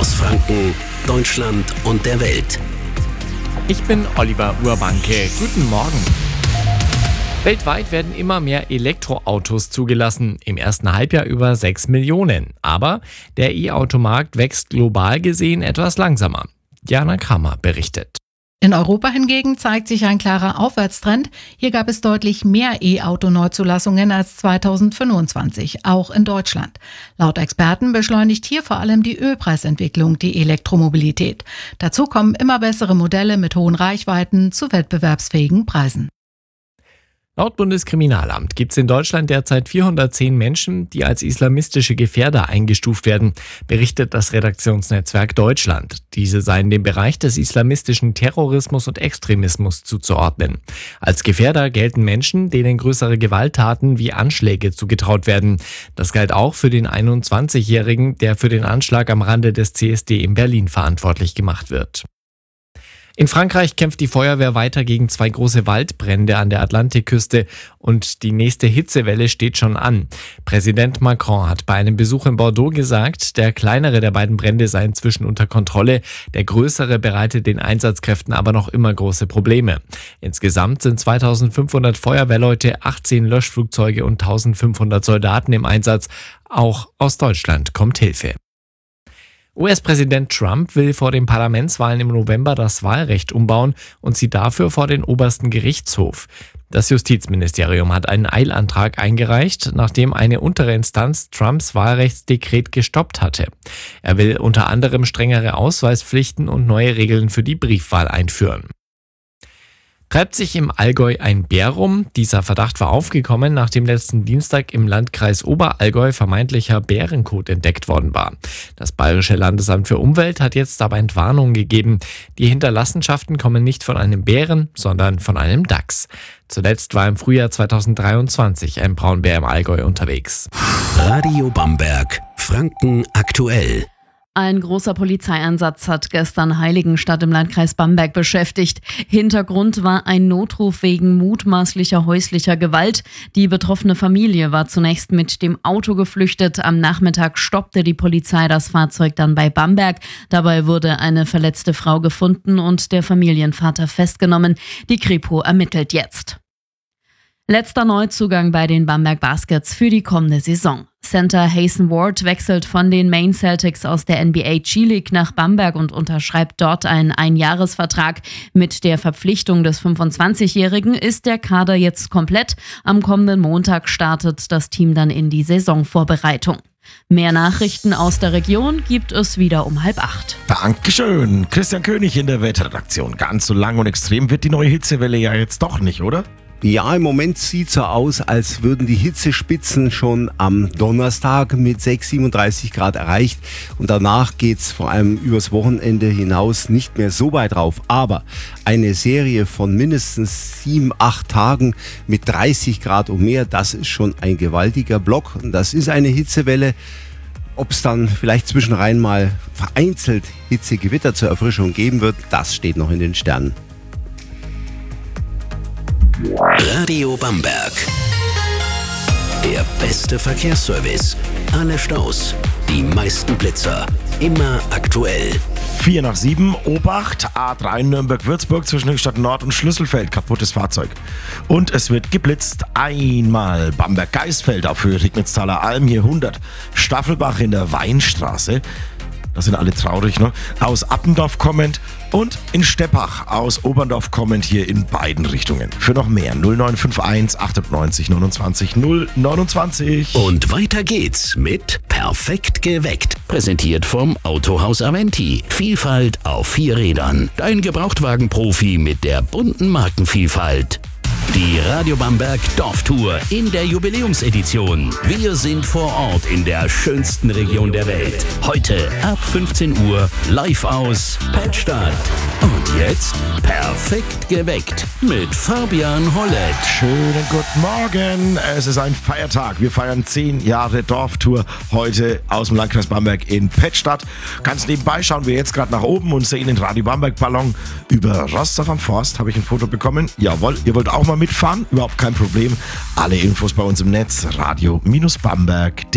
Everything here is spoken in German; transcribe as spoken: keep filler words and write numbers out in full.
aus Franken, Deutschland und der Welt. Ich bin Oliver Urbanke. Guten Morgen. Weltweit werden immer mehr Elektroautos zugelassen, im ersten Halbjahr über sechs Millionen. Aber der E-Automarkt wächst global gesehen etwas langsamer. Jana Kramer berichtet. In Europa hingegen zeigt sich ein klarer Aufwärtstrend. Hier gab es deutlich mehr E-Auto-Neuzulassungen als zweitausendfünfundzwanzig, auch in Deutschland. Laut Experten beschleunigt hier vor allem die Ölpreisentwicklung die Elektromobilität. Dazu kommen immer bessere Modelle mit hohen Reichweiten zu wettbewerbsfähigen Preisen. Laut Bundeskriminalamt gibt es in Deutschland derzeit vierhundertzehn Menschen, die als islamistische Gefährder eingestuft werden, berichtet das Redaktionsnetzwerk Deutschland. Diese seien dem Bereich des islamistischen Terrorismus und Extremismus zuzuordnen. Als Gefährder gelten Menschen, denen größere Gewalttaten wie Anschläge zugetraut werden. Das galt auch für den einundzwanzigjährigen, der für den Anschlag am Rande des C S D in Berlin verantwortlich gemacht wird. In Frankreich kämpft die Feuerwehr weiter gegen zwei große Waldbrände an der Atlantikküste und die nächste Hitzewelle steht schon an. Präsident Macron hat bei einem Besuch in Bordeaux gesagt, der kleinere der beiden Brände sei inzwischen unter Kontrolle, der größere bereitet den Einsatzkräften aber noch immer große Probleme. Insgesamt sind zweitausendfünfhundert Feuerwehrleute, achtzehn Löschflugzeuge und eintausendfünfhundert Soldaten im Einsatz. Auch aus Deutschland kommt Hilfe. U S-Präsident Trump will vor den Parlamentswahlen im November das Wahlrecht umbauen und zieht dafür vor den obersten Gerichtshof. Das Justizministerium hat einen Eilantrag eingereicht, nachdem eine untere Instanz Trumps Wahlrechtsdekret gestoppt hatte. Er will unter anderem strengere Ausweispflichten und neue Regeln für die Briefwahl einführen. Treibt sich im Allgäu ein Bär rum? Dieser Verdacht war aufgekommen, nachdem letzten Dienstag im Landkreis Oberallgäu vermeintlicher Bärenkot entdeckt worden war. Das Bayerische Landesamt für Umwelt hat jetzt aber Entwarnung gegeben. Die Hinterlassenschaften kommen nicht von einem Bären, sondern von einem Dachs. Zuletzt war im Frühjahr zweitausenddreiundzwanzig ein Braunbär im Allgäu unterwegs. Radio Bamberg, Franken aktuell. Ein großer Polizeieinsatz hat gestern Heiligenstadt im Landkreis Bamberg beschäftigt. Hintergrund war ein Notruf wegen mutmaßlicher häuslicher Gewalt. Die betroffene Familie war zunächst mit dem Auto geflüchtet. Am Nachmittag stoppte die Polizei das Fahrzeug dann bei Bamberg. Dabei wurde eine verletzte Frau gefunden und der Familienvater festgenommen. Die Kripo ermittelt jetzt. Letzter Neuzugang bei den Bamberg Baskets für die kommende Saison. Center Hazen Ward wechselt von den Maine Celtics aus der N B A G-League nach Bamberg und unterschreibt dort einen Einjahresvertrag. Mit der Verpflichtung des fünfundzwanzigjährigen ist der Kader jetzt komplett. Am kommenden Montag startet das Team dann in die Saisonvorbereitung. Mehr Nachrichten aus der Region gibt es wieder um halb acht. Dankeschön. Christian König in der Wetterredaktion. Ganz so lang und extrem wird die neue Hitzewelle ja jetzt doch nicht, oder? Ja, im Moment sieht so aus, als würden die Hitzespitzen schon am Donnerstag mit sechs, siebenunddreißig Grad erreicht. Und danach geht's vor allem übers Wochenende hinaus nicht mehr so weit rauf. Aber eine Serie von mindestens sieben, acht Tagen mit dreißig Grad und mehr, das ist schon ein gewaltiger Block. Und das ist eine Hitzewelle. Ob es dann vielleicht zwischenrein mal vereinzelt Hitzegewitter zur Erfrischung geben wird, das steht noch in den Sternen. Radio Bamberg. Der beste Verkehrsservice. Alle Staus, die meisten Blitzer. Immer aktuell. vier nach sieben, Obacht, A drei Nürnberg-Würzburg zwischen Höchstadt Nord und Schlüsselfeld, kaputtes Fahrzeug. Und es wird geblitzt, einmal Bamberg-Geisfeld auf Höhe Rignitz-Thaler Alm, hier hundert. Staffelbach in der Weinstraße, da sind alle traurig, ne? Aus Appendorf kommend und in Steppach aus Oberndorf kommend hier in beiden Richtungen. Für noch mehr null neun fünf eins achtundneunzig neunundzwanzig null neunundzwanzig. Und weiter geht's mit Perfekt geweckt. Präsentiert vom Autohaus Aventi. Vielfalt auf vier Rädern. Dein Gebrauchtwagenprofi mit der bunten Markenvielfalt. Die Radio Bamberg Dorftour in der Jubiläumsedition. Wir sind vor Ort in der schönsten Region der Welt. Heute ab fünfzehn Uhr live aus Pettstadt. Und jetzt perfekt geweckt mit Fabian Hollett. Schönen guten Morgen. Es ist ein Feiertag. Wir feiern zehn Jahre Dorftour heute aus dem Landkreis Bamberg in Pettstadt. Ganz nebenbei schauen wir jetzt gerade nach oben und sehen den Radio Bamberg Ballon über Rostorf am Forst. Habe ich ein Foto bekommen? Jawohl, ihr wollt auch mal mitfahren? Überhaupt kein Problem. Alle Infos bei uns im Netz radio Bindestrich bamberg punkt de.